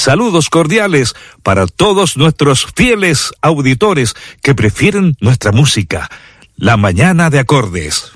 Saludos cordiales para todos nuestros fieles auditores que prefieren nuestra música. La Mañana de Acordes.